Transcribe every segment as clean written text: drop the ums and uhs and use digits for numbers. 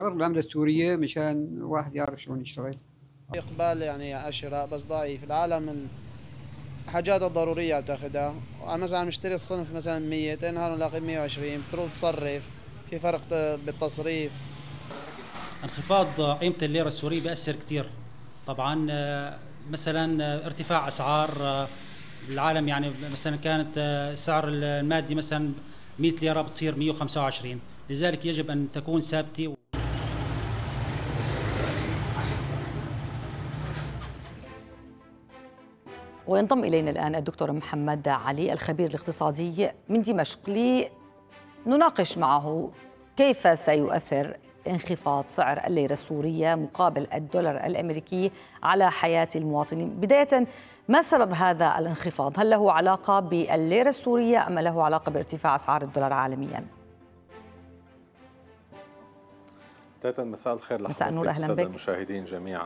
العملة السورية مشان الواحد يعرف شلون يشتغل. إقبال يعني على الشراء بس ضعيف. العالم الحاجات الضرورية بتاخدها، مثلا عم نشتري الصنف مثلا 100 تنهار نلاقي 120، بتروح تصرف في فرق بالتصريف. انخفاض قيمة الليرة السورية بيأثر كثير طبعا. مثلا ارتفاع أسعار بالعالم، يعني مثلا كانت سعر المادي مثلا 100 ليرة بتصير 125، لذلك يجب أن تكون ثابتة. وينضم إلينا الآن الدكتور محمد علي الخبير الاقتصادي من دمشق لنناقش معه كيف سيؤثر انخفاض سعر الليرة السورية مقابل الدولار الأمريكي على حياة المواطنين. بداية، ما سبب هذا الانخفاض؟ هل له علاقة بالليرة السورية أم له علاقة بارتفاع أسعار الدولار عالميا؟ بداية مساء الخير مساء النور، لحضرتك أهلا والسادة بك. المشاهدين جميعا.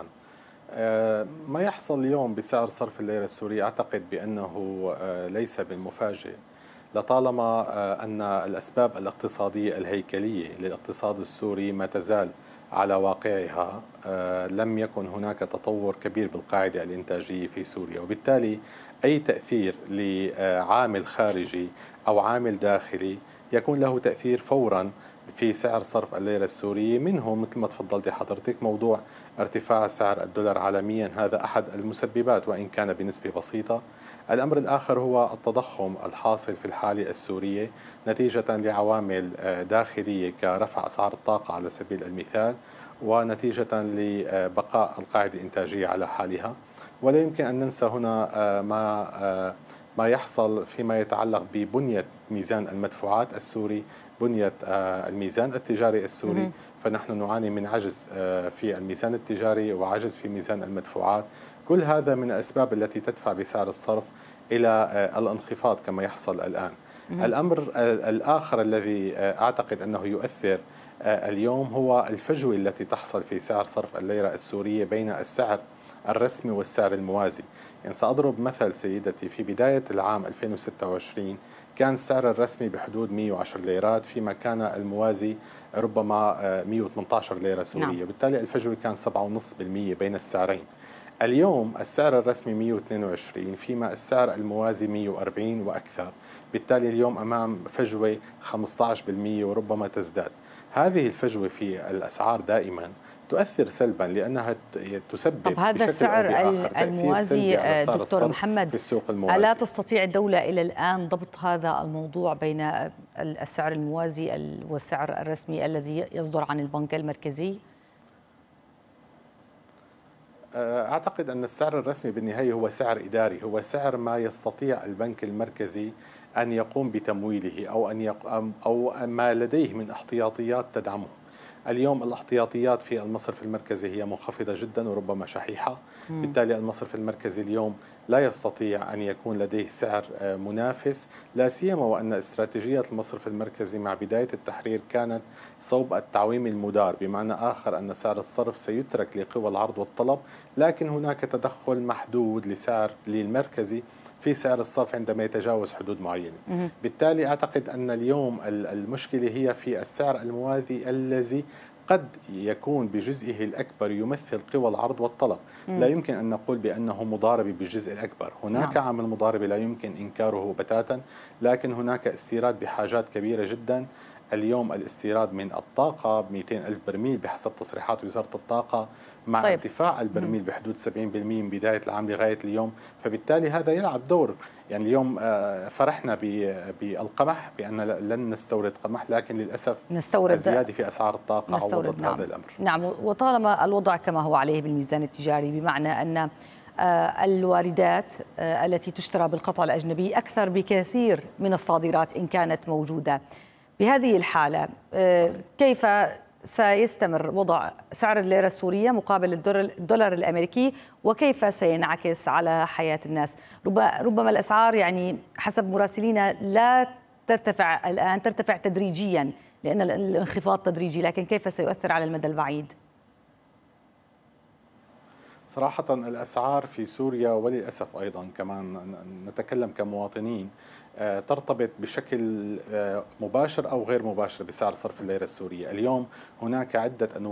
ما يحصل اليوم بسعر صرف الليرة السورية أعتقد بأنه ليس بالمفاجئ، لطالما أن الأسباب الاقتصادية الهيكلية للاقتصاد السوري ما تزال على واقعها. لم يكن هناك تطور كبير بالقاعدة الإنتاجية في سوريا، وبالتالي أي تأثير لعامل خارجي أو عامل داخلي يكون له تأثير فورا في سعر صرف الليرة السورية. منه مثل ما تفضلتي حضرتك موضوع ارتفاع سعر الدولار عالميا، هذا أحد المسببات وإن كان بنسبة بسيطة. الأمر الآخر هو التضخم الحاصل في الحالة السورية نتيجة لعوامل داخلية كرفع أسعار الطاقة على سبيل المثال، ونتيجة لبقاء القاعدة الإنتاجية على حالها. ولا يمكن أن ننسى هنا ما يحصل فيما يتعلق ببنية ميزان المدفوعات السوري، بنية الميزان التجاري السوري. فنحن نعاني من عجز في الميزان التجاري وعجز في ميزان المدفوعات. كل هذا من الأسباب التي تدفع بسعر الصرف إلى الانخفاض كما يحصل الآن. الأمر الآخر الذي أعتقد أنه يؤثر اليوم هو الفجوة التي تحصل في سعر صرف الليرة السورية بين السعر الرسمي والسعر الموازي. يعني سأضرب مثل سيدتي، في بداية العام 2026 كان السعر الرسمي بحدود 110 ليرات، فيما كان الموازي ربما 118 ليرة سورية. نعم. بالتالي الفجوة كان 7.5% بين السعرين. اليوم السعر الرسمي 122 فيما السعر الموازي 140 وأكثر. بالتالي اليوم أمام فجوة 15% وربما تزداد. هذه الفجوة في الأسعار دائما تؤثر سلبا، لأنها تسبب طب هذا بشكل السعر أو بآخر تأثير الموازي سلبي على سعر دكتور الصرف محمد، في السوق ألا الموازي. تستطيع الدولة إلى الآن ضبط هذا الموضوع بين السعر الموازي والسعر الرسمي الذي يصدر عن البنك المركزي؟ أعتقد أن السعر الرسمي بالنهاية هو سعر إداري، هو سعر ما يستطيع البنك المركزي أن يقوم بتمويله أو ما لديه من احتياطيات تدعمه. اليوم الاحتياطيات في المصرف المركزي هي منخفضة جدا وربما شحيحة. بالتالي المصرف المركزي اليوم لا يستطيع أن يكون لديه سعر منافس، لا سيما وأن استراتيجية المصرف المركزي مع بداية التحرير كانت صوب التعويم المدار، بمعنى آخر أن سعر الصرف سيترك لقوى العرض والطلب، لكن هناك تدخل محدود لسعر للمركزي في سعر الصرف عندما يتجاوز حدود معينة. بالتالي أعتقد أن اليوم المشكلة هي في السعر الموازي الذي قد يكون بجزئه الأكبر يمثل قوى العرض والطلب. لا يمكن أن نقول بأنه مضاربة بالجزء الأكبر، هناك عامل مضاربة لا يمكن إنكاره بتاتا، لكن هناك استيراد بحاجات كبيرة جدا. اليوم الاستيراد من الطاقة ب 200 ألف برميل بحسب تصريحات وزارة الطاقة، مع طيب. ارتفاع البرميل بحدود 70% من بداية العام لغاية اليوم. فبالتالي هذا يلعب دور. يعني اليوم فرحنا بالقمح بأن لن نستورد قمح، لكن للأسف الزيادة في أسعار الطاقة عوضت نعم. هذا الأمر. نعم، وطالما الوضع كما هو عليه بالميزان التجاري، بمعنى أن الواردات التي تشترى بالقطع الأجنبي أكثر بكثير من الصادرات إن كانت موجودة، بهذه الحالة كيف سيستمر وضع سعر الليرة السورية مقابل الدولار الأمريكي، وكيف سينعكس على حياة الناس؟ ربما الأسعار يعني حسب مراسلين لا ترتفع الآن، ترتفع تدريجيا لأن الانخفاض تدريجي، لكن كيف سيؤثر على المدى البعيد؟ صراحة الأسعار في سوريا وللأسف أيضا كمان نتكلم كمواطنين ترتبط بشكل مباشر أو غير مباشر بسعر صرف الليرة السورية. اليوم هناك عدة أنواع